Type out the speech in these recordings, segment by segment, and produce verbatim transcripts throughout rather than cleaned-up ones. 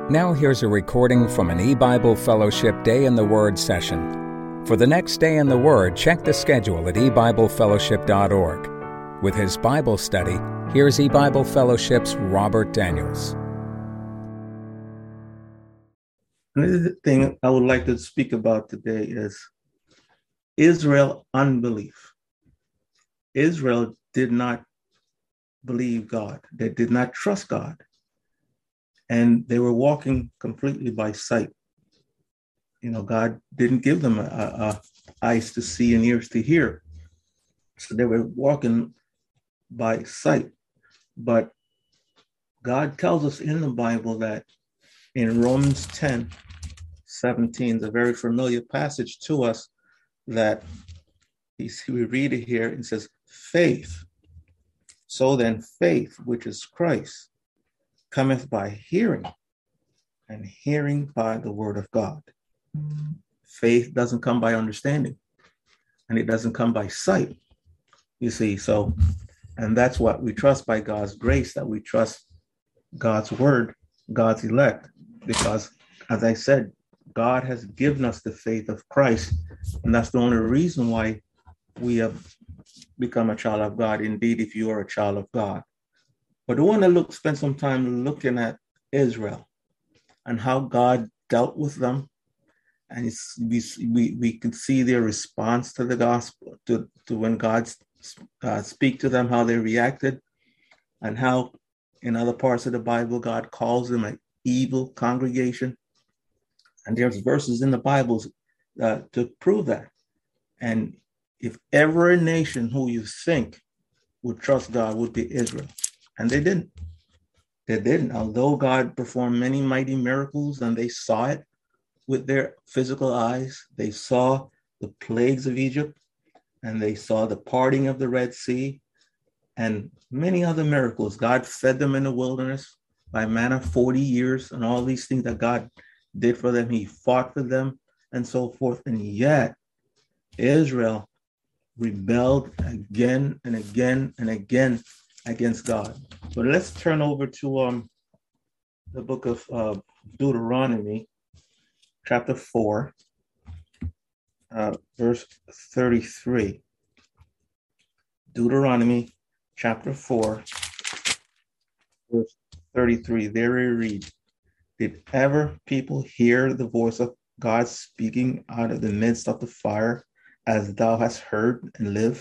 Now here's a recording from an E-Bible Fellowship Day in the Word session. For the next Day in the Word, check the schedule at e bible fellowship dot org. With his Bible study, here's E-Bible Fellowship's Robert Daniels. Another thing I would like to speak about today is Israel unbelief. Israel did not believe God. They did not trust God. And they were walking completely by sight. You know, God didn't give them a, a, a eyes to see and ears to hear. So they were walking by sight. But God tells us in the Bible that in Romans ten, seventeen, is a very familiar passage to us, that we read it here. It says, faith. So then faith, which is Christ, cometh by hearing, and hearing by the word of God. Faith doesn't come by understanding, and it doesn't come by sight. You see, so, and that's what we trust by God's grace, that we trust God's word, God's elect, because, as I said, God has given us the faith of Christ, and that's the only reason why we have become a child of God. Indeed, if you are a child of God. But I want to look, spend some time looking at Israel and how God dealt with them. And it's, we, we, we can see their response to the gospel, to, to when God uh, speak to them, how they reacted, and how in other parts of the Bible, God calls them an evil congregation. And there's verses in the Bible uh, to prove that. And if ever a nation who you think would trust God would be Israel. And they didn't. They didn't. Although God performed many mighty miracles and they saw it with their physical eyes, they saw the plagues of Egypt, and they saw the parting of the Red Sea and many other miracles. God fed them in the wilderness by manna forty years, and all these things that God did for them. He fought for them and so forth. And yet Israel rebelled again and again and again against God. But let's turn over to um, the book of uh, Deuteronomy, chapter four, uh, verse thirty-three. Deuteronomy, chapter four, verse thirty-three. There we read, did ever people hear the voice of God speaking out of the midst of the fire, as thou hast heard and live?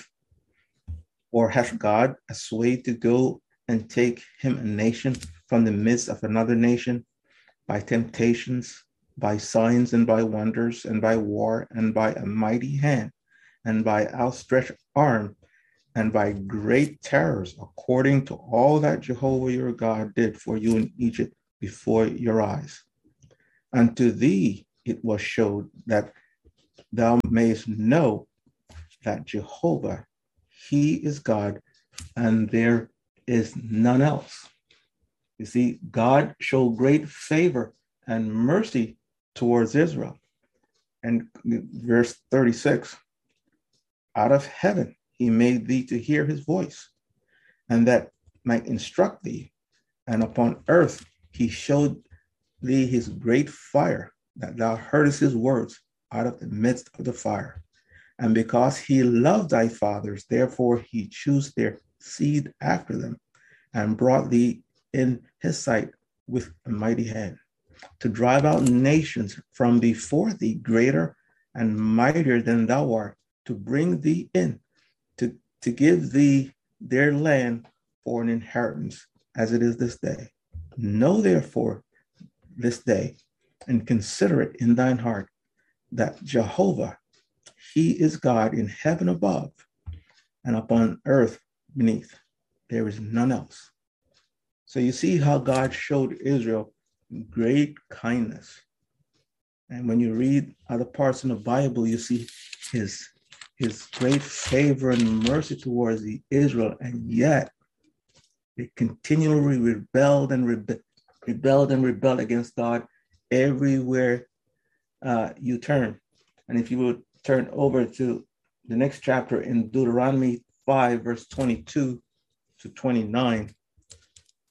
Or hath God assayed to go and take him a nation from the midst of another nation by temptations, by signs and by wonders, and by war, and by a mighty hand, and by outstretched arm, and by great terrors, according to all that Jehovah your God did for you in Egypt before your eyes? Unto thee it was showed that thou mayest know that Jehovah, he is God, and there is none else. You see, God showed great favor and mercy towards Israel. And verse thirty-six, out of heaven he made thee to hear his voice, and that might instruct thee. And upon earth he showed thee his great fire, that thou heardest his words out of the midst of the fire. And because he loved thy fathers, therefore he chose their seed after them, and brought thee in his sight with a mighty hand, to drive out nations from before thee, greater and mightier than thou art, to bring thee in, to, to give thee their land for an inheritance, as it is this day. Know therefore this day, and consider it in thine heart, that Jehovah, he is God in heaven above, and upon earth beneath. There is none else. So you see how God showed Israel great kindness. And when you read other parts in the Bible, you see his, his great favor and mercy towards the Israel, and yet they continually rebelled and rebe- rebelled and rebelled against God everywhere uh, you turn. And if you would turn over to the next chapter in Deuteronomy five, verse twenty-two to twenty-nine,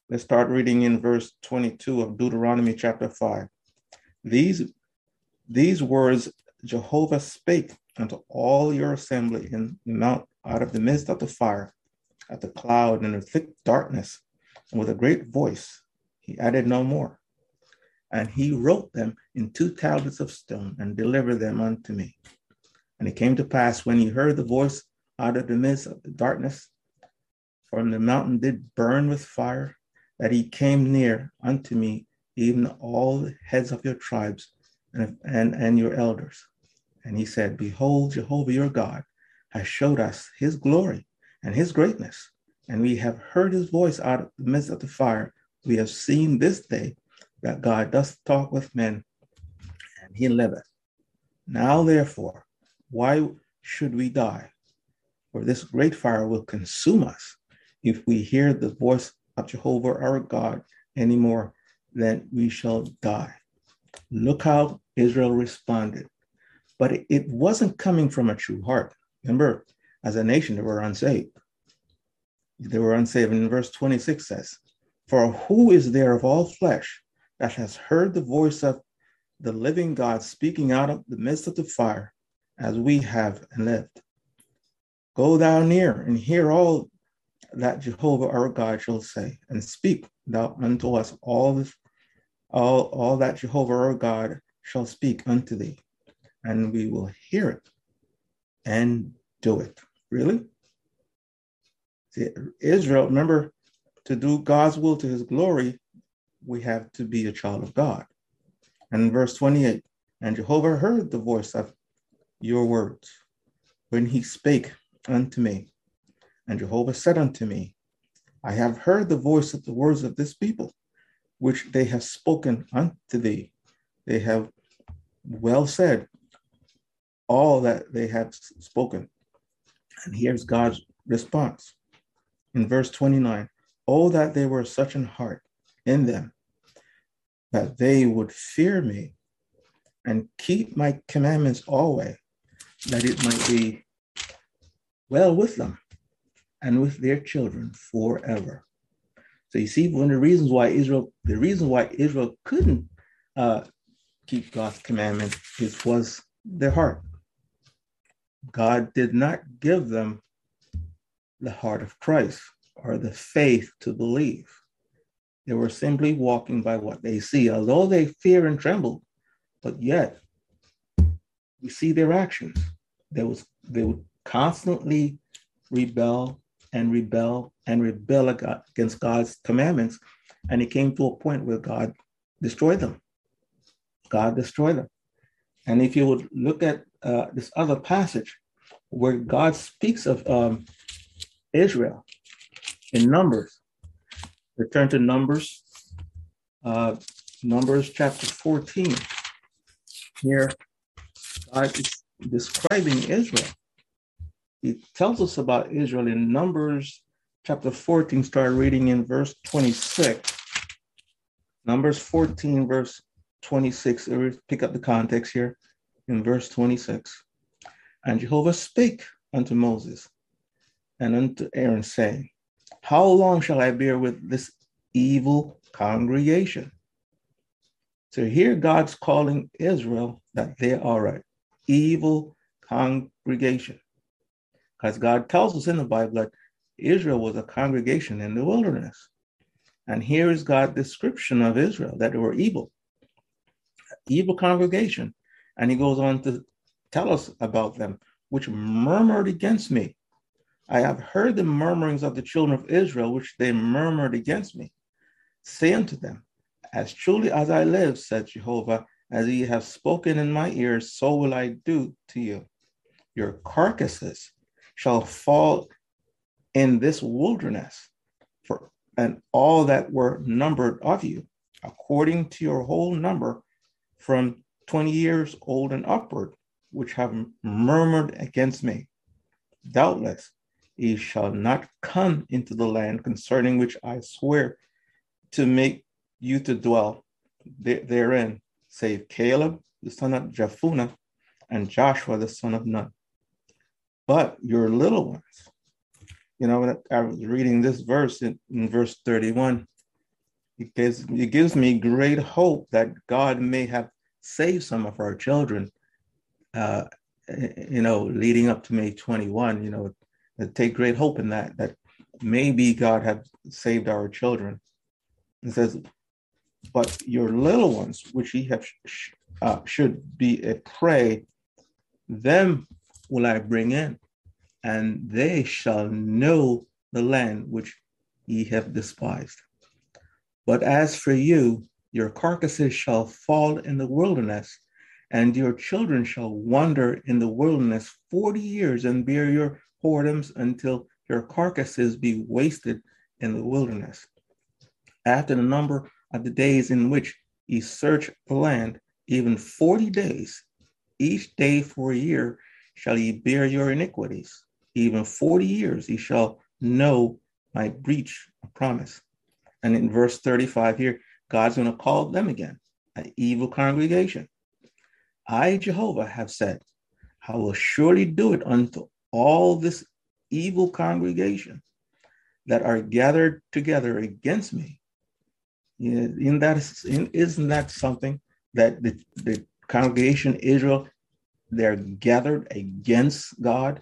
Let's start reading in verse twenty-two of Deuteronomy chapter five. These, these words Jehovah spake unto all your assembly in the mount out of the midst of the fire, at the cloud and the thick darkness, and with a great voice. He added no more. And he wrote them in two tablets of stone and delivered them unto me. And it came to pass when he heard the voice out of the midst of the darkness, from the mountain did burn with fire, that he came near unto me, even all the heads of your tribes and, and, and your elders. And he said, Behold, Jehovah your God has showed us his glory and his greatness, and we have heard his voice out of the midst of the fire. We have seen this day that God doth talk with men, and he liveth. Now therefore, why should we die? For this great fire will consume us if we hear the voice of Jehovah our God any more, then we shall die. Look how Israel responded. But it, it wasn't coming from a true heart. Remember, as a nation, they were unsaved. They were unsaved. And verse twenty-six says, For who is there of all flesh that has heard the voice of the living God speaking out of the midst of the fire, as we have and lived? Go thou near and hear all that Jehovah our God shall say, and speak thou unto us all this, all, all that Jehovah our God shall speak unto thee, and we will hear it and do it. Really? See, Israel, remember, to do God's will to his glory, we have to be a child of God. And in verse twenty-eight, and Jehovah heard the voice of your words when he spake unto me. And Jehovah said unto me, I have heard the voice of the words of this people, which they have spoken unto thee. They have well said all that they have spoken. And here's God's response. In verse twenty-nine, oh, that they were such an heart in them, that they would fear me and keep my commandments always, that it might be well with them and with their children forever. So you see, one of the reasons why Israel, the reason why Israel couldn't uh, keep God's commandments is was their heart. God did not give them the heart of Christ or the faith to believe. They were simply walking by what they see, although they fear and tremble, but yet we see their actions. They was they would constantly rebel and rebel and rebel against God's commandments, and it came to a point where God destroyed them. God destroyed them. And if you would look at uh, this other passage where God speaks of um, Israel in Numbers, return to Numbers, uh, Numbers chapter fourteen. Here, God is describing Israel. He tells us about Israel in Numbers chapter fourteen, start reading in verse twenty-six. Numbers fourteen, verse twenty-six. Pick up the context here in verse twenty-six. And Jehovah spake unto Moses and unto Aaron, saying, how long shall I bear with this evil congregation? So here God's calling Israel that they are an evil congregation. Because God tells us in the Bible that Israel was a congregation in the wilderness. And here is God's description of Israel, that they were evil, evil congregation. And he goes on to tell us about them, which murmured against me. I have heard the murmurings of the children of Israel, which they murmured against me. Say unto them, as truly as I live, said Jehovah, as ye have spoken in my ears, so will I do to you. Your carcasses shall fall in this wilderness, for and all that were numbered of you, according to your whole number, from twenty years old and upward, which have murmured against me. Doubtless, ye shall not come into the land concerning which I swear to make you to dwell therein, save Caleb, the son of Jephunneh, and Joshua, the son of Nun. But your little ones, you know, I was reading this verse in, in verse thirty-one, It gives, it gives me great hope that God may have saved some of our children, uh, you know, leading up to May twenty-first, you know, I take great hope in that, that maybe God have saved our children. It says, but your little ones, which ye have sh- uh, should be a prey, them will I bring in, and they shall know the land which ye have despised. But as for you, your carcasses shall fall in the wilderness, and your children shall wander in the wilderness forty years and bear your whoredoms until your carcasses be wasted in the wilderness. After the number of the days in which ye search the land, even forty days, each day for a year shall ye bear your iniquities. Even forty years ye shall know my breach of promise. And in verse thirty-five here, God's going to call them again, an evil congregation. I, Jehovah, have said, I will surely do it unto all this evil congregation that are gathered together against me. In that, isn't that something that the, the congregation Israel, they're gathered against God?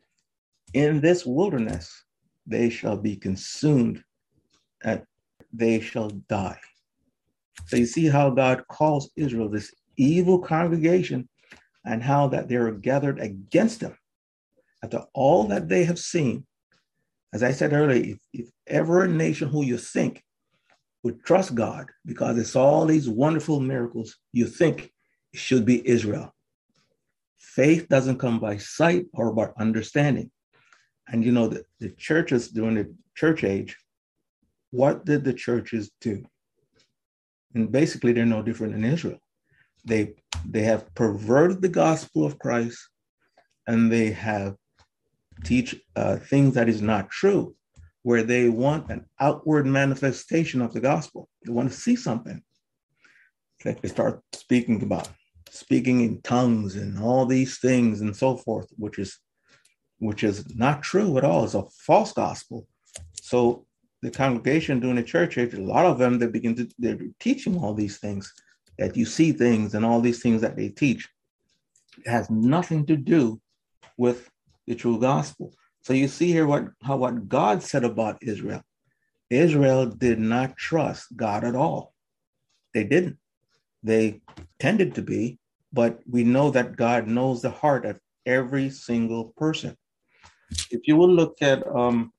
In this wilderness, they shall be consumed, and they shall die. So you see how God calls Israel this evil congregation, and how that they're gathered against him. After all that they have seen, as I said earlier, if, if ever a nation who you think would trust God because it's all these wonderful miracles, you think it should be Israel. Faith doesn't come by sight or by understanding. And you know, the, the churches during the church age, what did the churches do? And basically, they're no different than Israel. They, they have perverted the gospel of Christ, and they have teach uh, things that is not true, where they want an outward manifestation of the gospel. They want to see something. Like they start speaking about speaking in tongues and all these things and so forth, which is which is not true at all. It's a false gospel. So the congregation during the church age, a lot of them, they begin to, they're teaching all these things, that you see things and all these things that they teach. It has nothing to do with the true gospel. So you see here what how what God said about Israel. Israel did not trust God at all. They didn't. They tended to be, but we know that God knows the heart of every single person. If you will look at um,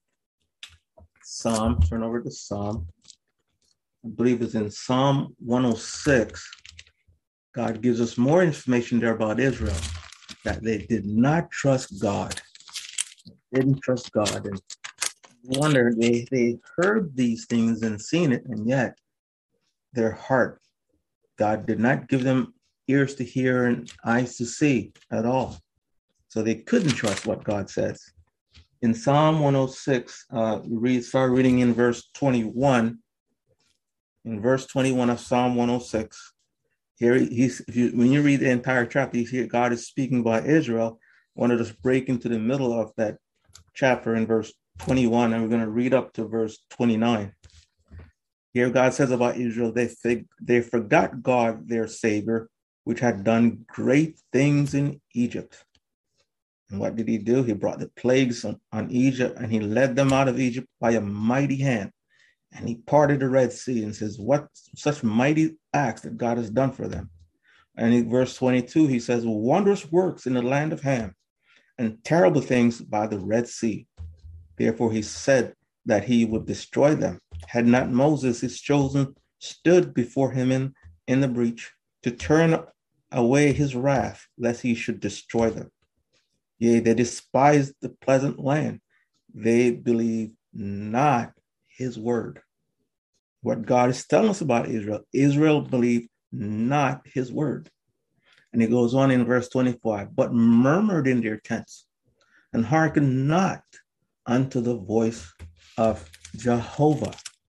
Psalm, turn over to Psalm, I believe it's in Psalm one oh six, God gives us more information there about Israel, that they did not trust God. They didn't trust God. And wonder, they, they heard these things and seen it, and yet their heart, God did not give them ears to hear and eyes to see at all. So they couldn't trust what God says. In Psalm one oh six, uh, we read, start reading in verse twenty-one. In verse twenty-one of Psalm one oh six, here he's if you when you read the entire chapter, you see God is speaking about Israel. I want to just break into the middle of that chapter in verse twenty-one, and we're going to read up to verse twenty-nine. Here God says about Israel, they fig- they forgot God, their Savior, which had done great things in Egypt. And what did he do? He brought the plagues on, on Egypt, and he led them out of Egypt by a mighty hand. And he parted the Red Sea, and says, what such mighty acts that God has done for them. And in verse twenty-two, he says, wondrous works in the land of Ham, and terrible things by the Red Sea. Therefore he said that he would destroy them. Had not Moses, his chosen, stood before him in, in the breach to turn away his wrath, lest he should destroy them. Yea, they despised the pleasant land. They believe not his word. What God is telling us about Israel, Israel believed not his word. And it goes on in verse twenty-five, but murmured in their tents and hearkened not unto the voice of Jehovah.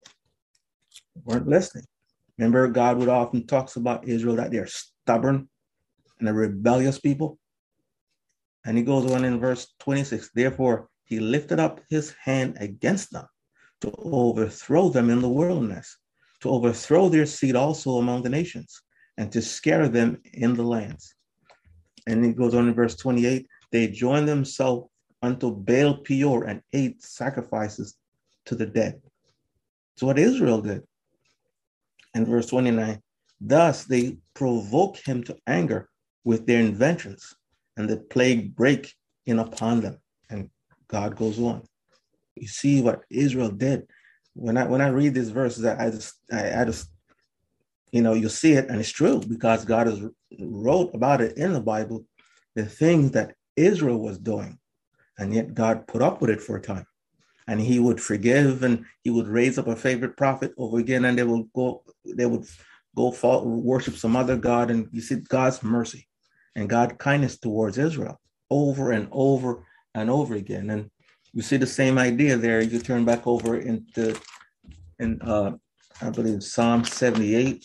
Weren't listening. Remember, God would often talks about Israel, that they're stubborn and a rebellious people. And he goes on in verse twenty-six, therefore he lifted up his hand against them to overthrow them in the wilderness to overthrow their seed also among the nations, and to scatter them in the lands. And it goes on in verse twenty-eight, they joined themselves unto Baal Peor and ate sacrifices to the dead. That's what Israel did. In verse twenty-nine, thus they provoke him to anger with their inventions, and the plague break in upon them. And God goes on. You see what Israel did. When I when I read these verses, I, I just I, I just you know you see it, and it's true because God has wrote about it in the Bible, the things that Israel was doing, and yet God put up with it for a time, and He would forgive, and He would raise up a favorite prophet over again, and they would go they would go fall, worship some other god, and you see God's mercy and God's kindness towards Israel over and over and over again. And you see the same idea there. You turn back over into, in uh, I believe Psalm seventy-eight.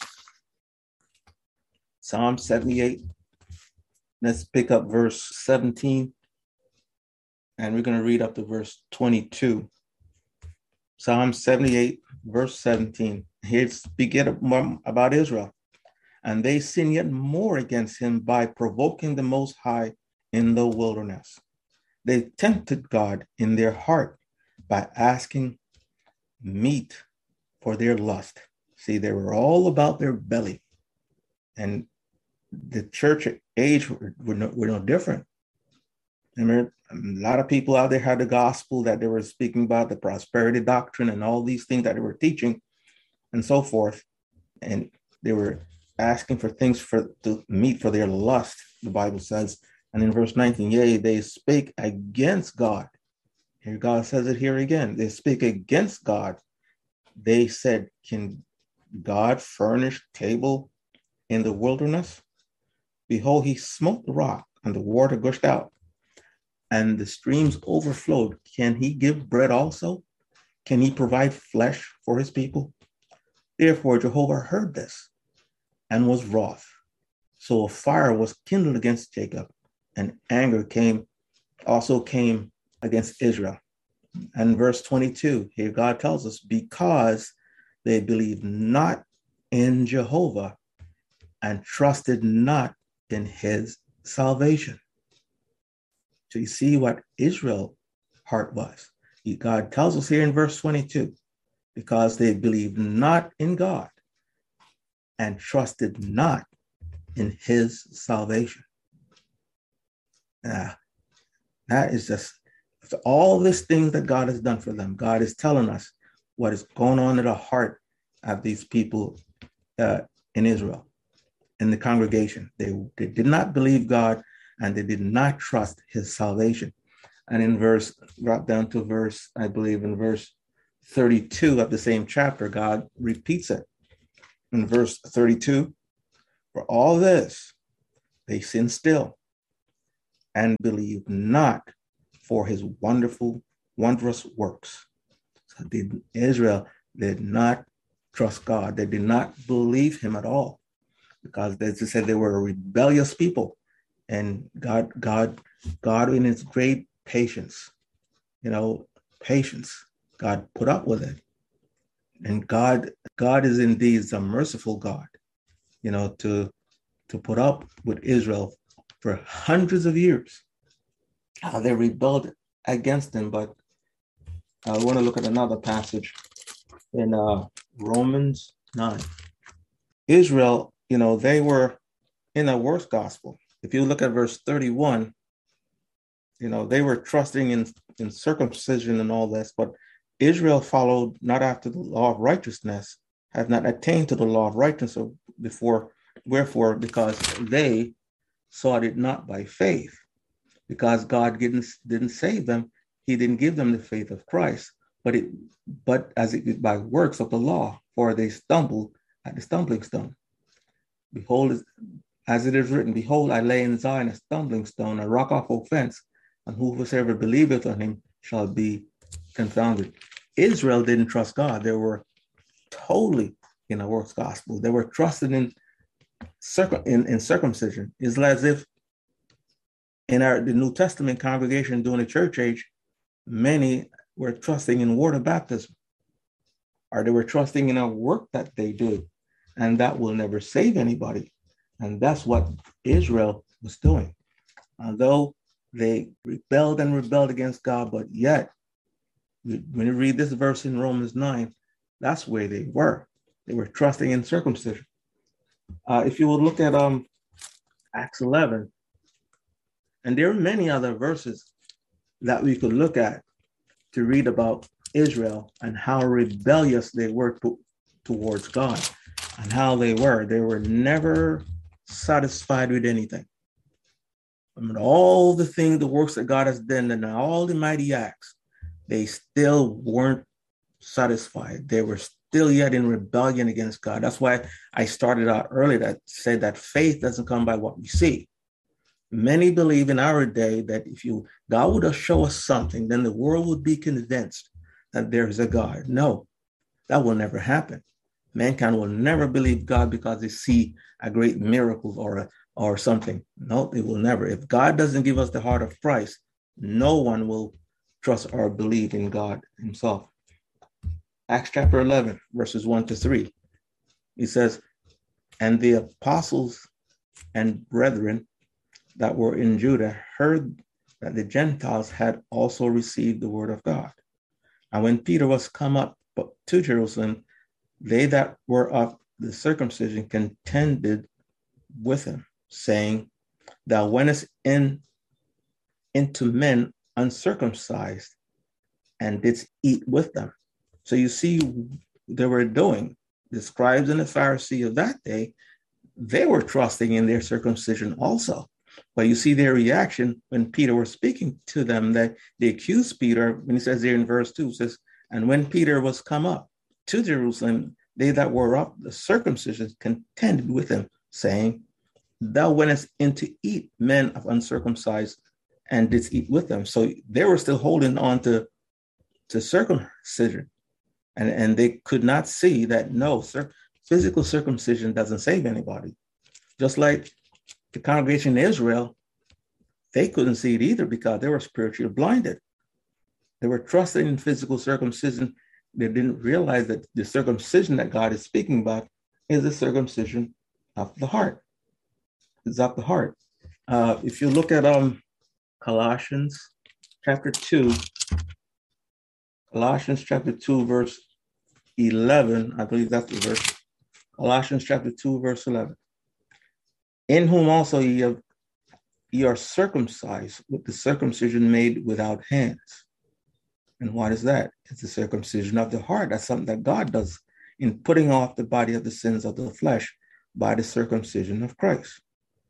Psalm seventy-eight. Let's pick up verse seventeen, and we're going to read up to verse twenty-two. Psalm seventy-eight, verse seventeen. Here speaking about Israel. And they sin yet more against him by provoking the Most High in the wilderness. They tempted God in their heart by asking meat for their lust. See, they were all about their belly. And the church age were, were, no, were no different. Remember, a lot of people out there had the gospel that they were speaking about, the prosperity doctrine and all these things that they were teaching and so forth. And they were asking for things for to meet for their lust, the Bible says. And in verse nineteen, yea, they spake against God. Here God says it here again. They speak against God. They said, can God furnish table in the wilderness? Behold, he smote the rock, and the water gushed out, and the streams overflowed. Can he give bread also? Can he provide flesh for his people? Therefore Jehovah heard this and was wroth. So a fire was kindled against Jacob, and anger came also came against Israel. And verse twenty-two, here God tells us, because they believed not in Jehovah and trusted not in his salvation. So you see what Israel's heart was. God tells us here in verse twenty-two, because they believed not in God and trusted not in his salvation. Now, that is just all these things that God has done for them. God is telling us what is going on in the heart of these people uh, in Israel, in the congregation. They, they did not believe God, and they did not trust his salvation. And in verse, drop down to verse, I believe in verse thirty-two of the same chapter, God repeats it. In verse thirty-two, for all this, they sin still and believe not for his wonderful, wondrous works. So did, Israel did not trust God. They did not believe him at all, because they just said they were a rebellious people. And God, God, God in his great patience, you know, patience, God put up with it. And God, God is indeed a merciful God, you know, to, to put up with Israel for hundreds of years. How they rebelled against him. But I want to look at another passage in uh, Romans nine. Israel, you know, they were in a worse gospel. If you look at verse thirty-one, you know, they were trusting in, in circumcision and all this, but Israel followed not after the law of righteousness, have not attained to the law of righteousness before. Wherefore, because they sought it not by faith, because God didn't, didn't save them. He didn't give them the faith of Christ, but it, but as it by works of the law, for they stumbled at the stumbling stone. Behold, as it is written, behold, I lay in Zion a stumbling stone, a rock of offense, and whosoever believeth on him shall be confounded. Israel didn't trust God. They were totally in a works gospel. They were trusting in, circum, in, in circumcision. It's as if in our the New Testament congregation during the church age, many were trusting in water baptism. or they were trusting in a work that they do, and that will never save anybody. And that's what Israel was doing. Although they rebelled and rebelled against God, but yet, when you read this verse in Romans nine, that's where they were. They were trusting in circumcision. Uh, if you will look at um, Acts eleven, and there are many other verses that we could look at to read about Israel and how rebellious they were to, towards God, and how they were. They were never satisfied with anything. I mean, all the things, the works that God has done, and all the mighty acts, they still weren't satisfied. They were still yet in rebellion against God. That's why I started out earlier that said that faith doesn't come by what we see. Many believe in our day that if you God would show us something, then the world would be convinced that there is a God. No, that will never happen. Mankind will never believe God because they see a great miracle or a, or something. No, they will never. If God doesn't give us the heart of Christ, no one will trust or believe in God himself. Acts chapter eleven, verses one to three. He says, and the apostles and brethren that were in Judah heard that the Gentiles had also received the word of God. And when Peter was come up to Jerusalem, they that were of the circumcision contended with him, saying, thou wentest in into men uncircumcised and didst eat with them. So you see, they were doing, the scribes and the Pharisees of that day, they were trusting in their circumcision also. But you see their reaction when Peter was speaking to them, that they accused Peter, when he says there in verse two, says, and when Peter was come up to Jerusalem, they that were of the circumcision contended with him, saying, thou wentest in to eat men of uncircumcised and didst eat with them. So they were still holding on to, to circumcision. And, and they could not see that, no, sir, physical circumcision doesn't save anybody. Just like the congregation in Israel, they couldn't see it either because they were spiritually blinded. They were trusting in physical circumcision. They didn't realize that the circumcision that God is speaking about is the circumcision of the heart. It's of the heart. Uh, if you look at um, Colossians chapter two, Colossians chapter two, verse eleven, I believe that's the verse. Colossians chapter two, verse eleven. In whom also ye, have, ye are circumcised with the circumcision made without hands. And what is that? It's the circumcision of the heart. That's something that God does in putting off the body of the sins of the flesh by the circumcision of Christ.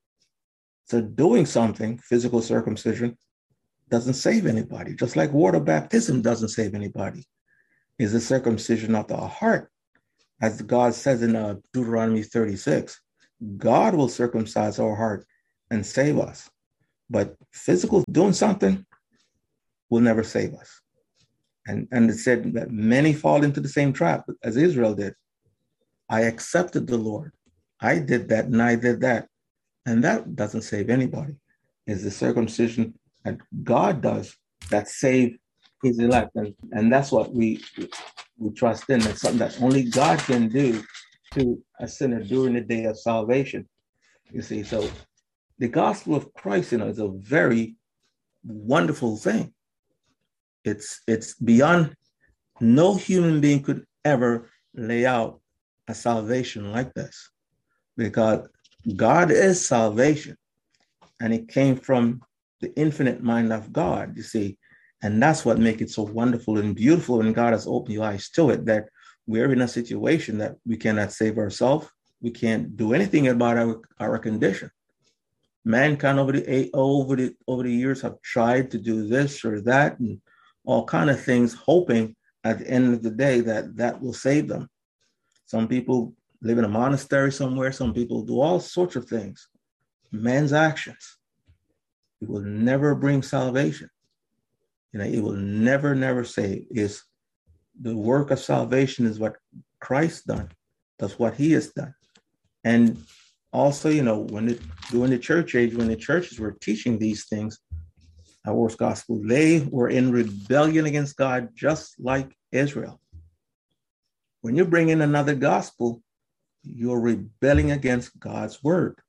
So doing something, physical circumcision, doesn't save anybody. Just like water baptism doesn't save anybody. It's the circumcision of the heart. As God says in uh, Deuteronomy thirty-six, God will circumcise our heart and save us. But physical doing something will never save us. And, and it said that many fall into the same trap as Israel did. I accepted the Lord. I did that and I did that. And that doesn't save anybody. It's the circumcision that God does that save his elect. And, and that's what we, we trust in. It's something that only God can do to a sinner during the day of salvation. You see, so the gospel of Christ, you know, is a very wonderful thing. It's it's beyond, no human being could ever lay out a salvation like this, because God is salvation, and it came from the infinite mind of God, you see, and that's what makes it so wonderful and beautiful. And God has opened your eyes to it, that we're in a situation that we cannot save ourselves. We can't do anything about our, our condition. Mankind over the over the over the years have tried to do this or that and all kind of things, hoping at the end of the day that that will save them. Some people live in a monastery somewhere. Some people do all sorts of things. Man's actions, it will never bring salvation. You know, it will never, never save. Is the work of salvation is what Christ done. That's what he has done. And also, you know, when it, during the church age, when the churches were teaching these things, our gospel, they were in rebellion against God, just like Israel. When you bring in another gospel, you're rebelling against God's word.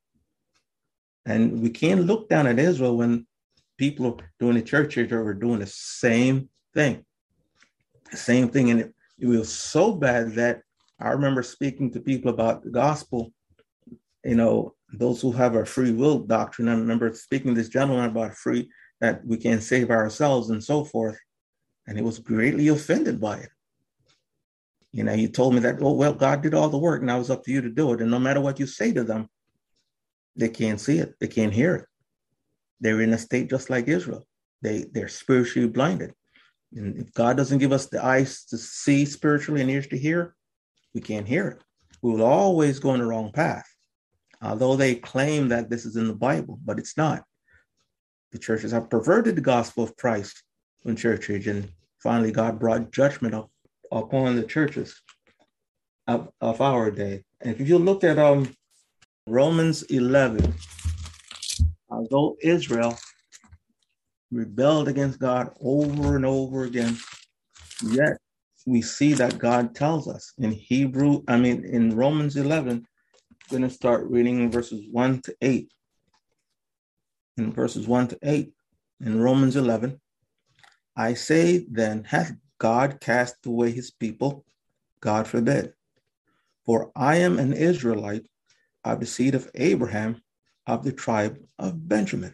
And we can't look down at Israel when people doing the church age are doing the same thing. The same thing. And it, it was so bad that I remember speaking to people about the gospel, you know, those who have a free will doctrine. I remember speaking to this gentleman about free, that we can save ourselves and so forth. And he was greatly offended by it. You know, he told me that, oh, well, God did all the work. Now it's up to you to do it. And no matter what you say to them, they can't see it. They can't hear it. They're in a state just like Israel. They, they're spiritually blinded. And if God doesn't give us the eyes to see spiritually and ears to hear, we can't hear it. We will always go on the wrong path. Although they claim that this is in the Bible, but it's not. The churches have perverted the gospel of Christ in church age, and finally God brought judgment up upon the churches of, of our day. And if you look at um, Romans eleven, although Israel rebelled against God over and over again, yet we see that God tells us in Hebrew, I mean, in Romans eleven, I'm going to start reading verses one to eight. In verses one to eight, in Romans eleven, I say then, hath God cast away his people? God forbid. For I am an Israelite of the seed of Abraham, of the tribe of Benjamin.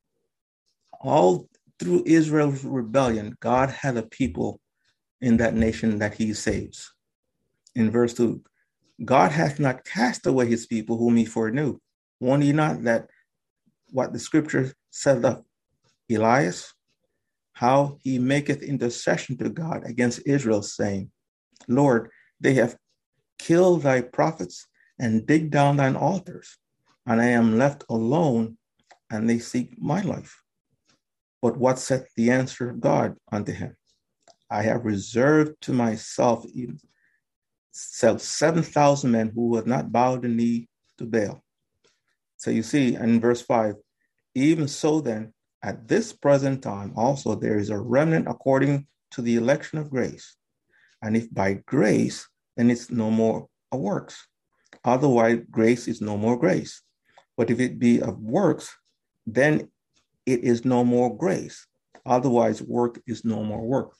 All through Israel's rebellion, God had a people in that nation that he saves. In verse two, God hath not cast away his people whom he foreknew. Won ye not that what the scripture said of Elias, how he maketh intercession to God against Israel, saying, Lord, they have killed thy prophets and digged down thine altars, and I am left alone, and they seek my life. But what said the answer of God unto him? I have reserved to myself even seven thousand men who would not bow the knee to Baal. So you see in verse five, even so then, at this present time also there is a remnant according to the election of grace. And if by grace, then it's no more a works. Otherwise, grace is no more grace. But if it be of works, then it is no more grace. Otherwise, work is no more work.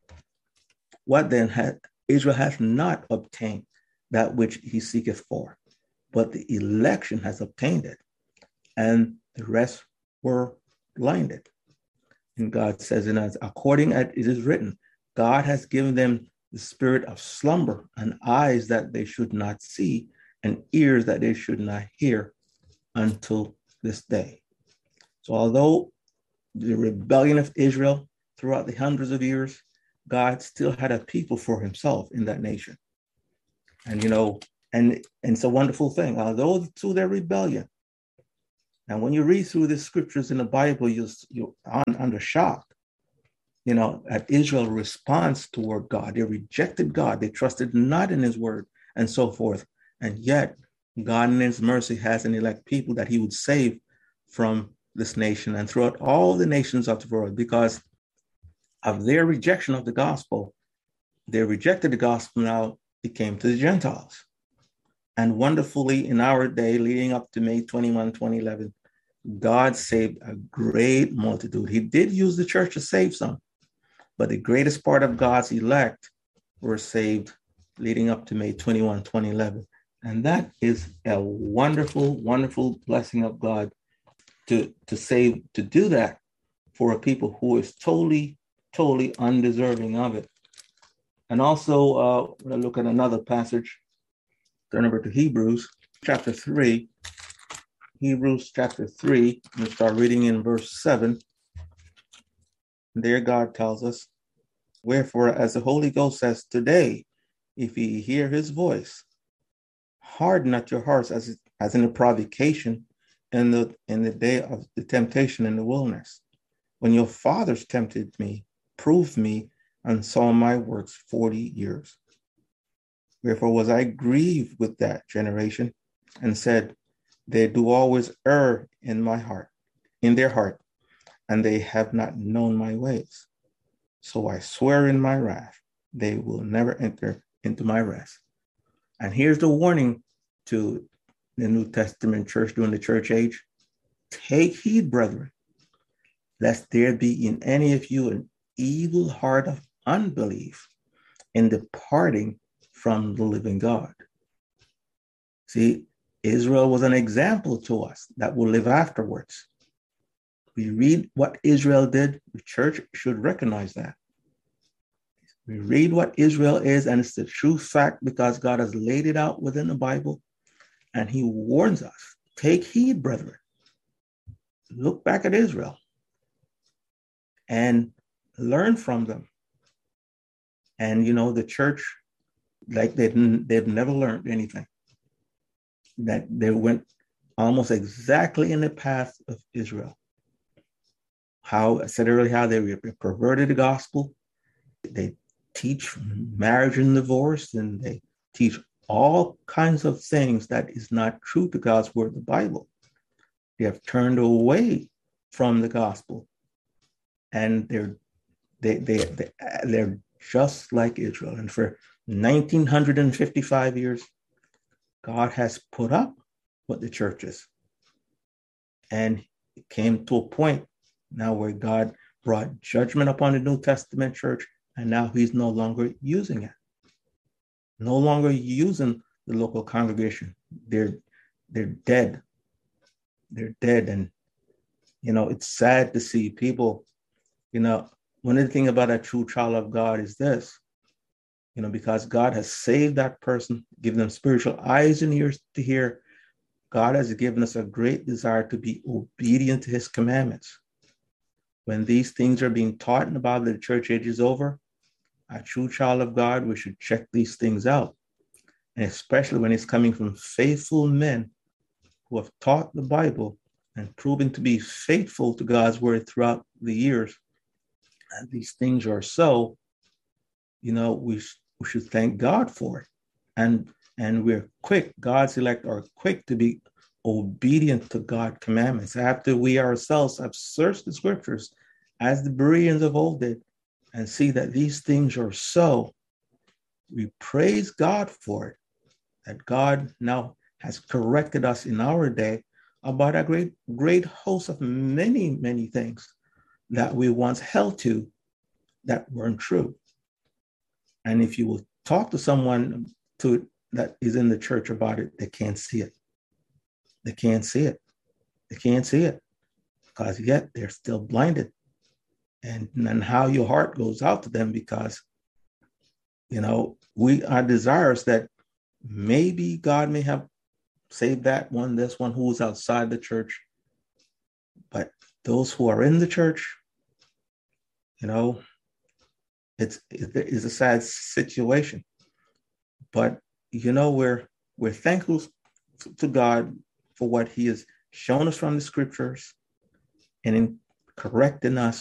What then had Israel hath not obtained that which he seeketh for, but the election has obtained it, and the rest were blinded. And God says in us, according as it is written, God has given them the spirit of slumber, and eyes that they should not see, and ears that they should not hear until this day. So although the rebellion of Israel throughout the hundreds of years, God still had a people for himself in that nation. And, you know, and, and it's a wonderful thing. Although through their rebellion, and when you read through the scriptures in the Bible, you, you're under shock, you know, at Israel's response toward God. They rejected God. They trusted not in his word and so forth. And yet God in his mercy has an elect people that he would save from this nation and throughout all the nations of the world, because of their rejection of the gospel. They rejected the gospel. Now it came to the Gentiles. And wonderfully, in our day, leading up to May twenty-first, twenty eleven, God saved a great multitude. He did use the church to save some, but the greatest part of God's elect were saved leading up to May twenty-first, twenty eleven. And that is a wonderful, wonderful blessing of God to, to save, to do that for a people who is totally, totally undeserving of it. And also, uh, when I look at another passage, turn over to Hebrews chapter three. Hebrews chapter three, and start reading in verse seven. There God tells us, wherefore, as the Holy Ghost says, today, if ye hear his voice, harden not your hearts as, as in the provocation in the, in the day of the temptation in the wilderness, when your fathers tempted me, proved me, and saw my works forty years. Wherefore was I grieved with that generation, and said, they do always err in my heart, in their heart, and they have not known my ways. So I swear in my wrath, they will never enter into my rest. And here's the warning to the New Testament church during the church age. Take heed, brethren, lest there be in any of you an evil heart of unbelief in departing from the living God. See, Israel was an example to us that will live afterwards. We read what Israel did, the church should recognize that. We read what Israel is, and it's the true fact because God has laid it out within the Bible, and he warns us, take heed, brethren. Look back at Israel and learn from them. And, you know, the church, like they didn't, they've never learned anything. That they went almost exactly in the path of Israel. How, I said earlier, how they perverted the gospel. They teach marriage and divorce, and they teach all kinds of things that is not true to God's word, the Bible. They have turned away from the gospel, and they're they they, they they're just like Israel. And for nineteen fifty-five years, God has put up with the churches, and it came to a point now where God brought judgment upon the New Testament church, and now he's no longer using it. No longer using the local congregation. They're they're dead. They're dead. And, you know, it's sad to see people, you know, one of the things about a true child of God is this, you know, because God has saved that person, given them spiritual eyes and ears to hear. God has given us a great desire to be obedient to his commandments. When these things are being taught in the Bible, the church age is over, a true child of God, we should check these things out. And especially when it's coming from faithful men who have taught the Bible and proven to be faithful to God's word throughout the years. And these things are so, you know, we, we should thank God for it. And, and we're quick, God's elect are quick to be obedient to God's commandments. After we ourselves have searched the scriptures, as the Bereans of old did, and see that these things are so, we praise God for it, that God now has corrected us in our day about a great, great host of many, many things that we once held to that weren't true. And if you will talk to someone to that is in the church about it, they can't see it. They can't see it. They can't see it because yet they're still blinded. And, and how your heart goes out to them because, you know, we are desirous that maybe God may have saved that one, this one who is outside the church. But those who are in the church, you know, it's, it's a sad situation. But, you know, we're, we're thankful to God for what he has shown us from the scriptures and in correcting us